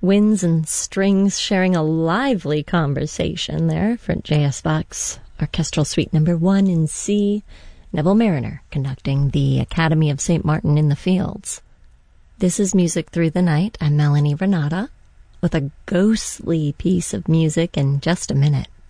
Winds and strings sharing a lively conversation there for J.S. Bach's Orchestral Suite No. 1 in C, Neville Marriner conducting the Academy of St. Martin in the Fields. This is Music Through the Night. I'm Melanie Renata with a ghostly piece of music in just a minute.